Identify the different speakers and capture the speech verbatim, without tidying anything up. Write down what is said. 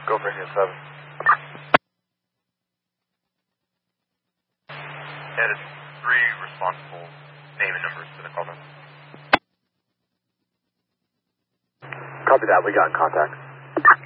Speaker 1: Go for India seven.
Speaker 2: Yeah, it's three responsible name and numbers for the call then.
Speaker 1: Copy that, we got in contact.